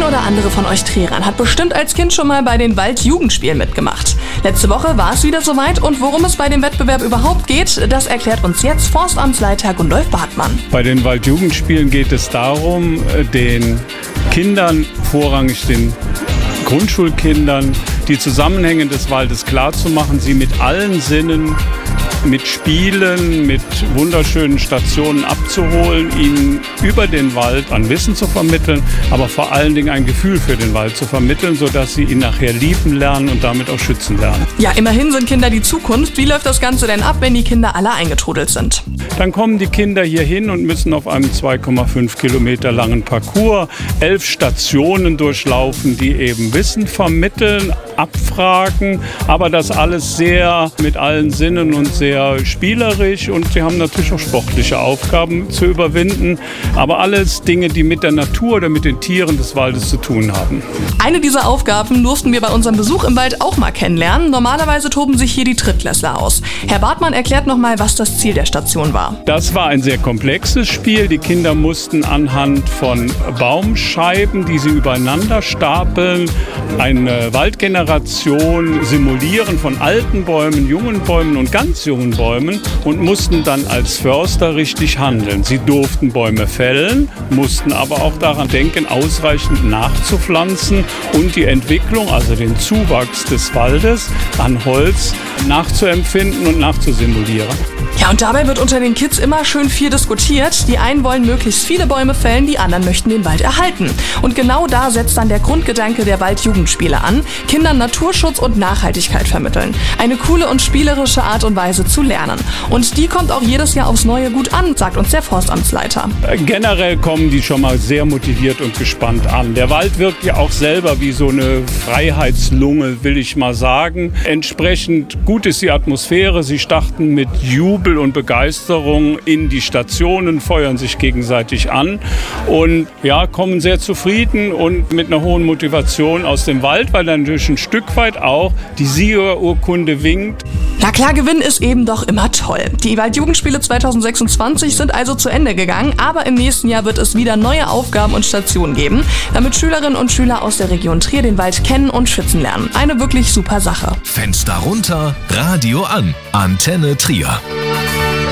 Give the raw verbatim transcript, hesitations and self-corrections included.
oder andere von euch Trierern hat bestimmt als Kind schon mal bei den Waldjugendspielen mitgemacht. Letzte Woche war es wieder soweit und worum es bei dem Wettbewerb überhaupt geht, das erklärt uns jetzt Forstamtsleiter Gundolf Bartmann. Bei den Waldjugendspielen geht es darum, den Kindern, vorrangig den Grundschulkindern, die Zusammenhänge des Waldes klarzumachen, sie mit allen Sinnen, mit Spielen, mit wunderschönen Stationen abzuholen, ihnen über den Wald an Wissen zu vermitteln, aber vor allen Dingen ein Gefühl für den Wald zu vermitteln, sodass sie ihn nachher lieben lernen und damit auch schützen lernen. Ja, immerhin sind Kinder die Zukunft. Wie läuft das Ganze denn ab, wenn die Kinder alle eingetrudelt sind? Dann kommen die Kinder hier hin und müssen auf einem zwei Komma fünf Kilometer langen Parcours elf Stationen durchlaufen, die eben Wissen vermitteln, abfragen, aber das alles sehr mit allen Sinnen und sehr spielerisch, und sie haben natürlich auch sportliche Aufgaben zu überwinden, aber alles Dinge, die mit der Natur oder mit den Tieren des Waldes zu tun haben. Eine dieser Aufgaben durften wir bei unserem Besuch im Wald auch mal kennenlernen. Normalerweise toben sich hier die Drittklässler aus. Herr Bartmann erklärt nochmal, was das Ziel der Station war. Das war ein sehr komplexes Spiel. Die Kinder mussten anhand von Baumscheiben, die sie übereinander stapeln, eine Waldgeneration simulieren von alten Bäumen, jungen Bäumen und ganz jungen Bäumen und mussten dann als Förster richtig handeln. Sie durften Bäume fällen, mussten aber auch daran denken, ausreichend nachzupflanzen und die Entwicklung, also den Zuwachs des Waldes an Holz nachzuempfinden und nachzusimulieren. Ja, und dabei wird unter den Kids immer schön viel diskutiert. Die einen wollen möglichst viele Bäume fällen, die anderen möchten den Wald erhalten. Und genau da setzt dann der Grundgedanke der Waldjugendspiele an: Kindern Naturschutz und Nachhaltigkeit vermitteln. Eine coole und spielerische Art und Weise zu lernen. Und die kommt auch jedes Jahr aufs Neue gut an, sagt uns der Forstamtsleiter. Generell kommen die schon mal sehr motiviert und gespannt an. Der Wald wirkt ja auch selber wie so eine Freiheitslunge, will ich mal sagen. Entsprechend gut ist die Atmosphäre. Sie starten mit Jubel und Begeisterung in die Stationen, feuern sich gegenseitig an und ja, kommen sehr zufrieden und mit einer hohen Motivation aus dem Wald, weil dann natürlich ein Stück weit auch die Siegerurkunde winkt. Na klar, Gewinn ist eben doch immer toll. Die Waldjugendspiele zwanzig sechsundzwanzig sind also zu Ende gegangen, aber im nächsten Jahr wird es wieder neue Aufgaben und Stationen geben, damit Schülerinnen und Schüler aus der Region Trier den Wald kennen und schützen lernen. Eine wirklich super Sache. Fenster runter, Radio an. Antenne Trier.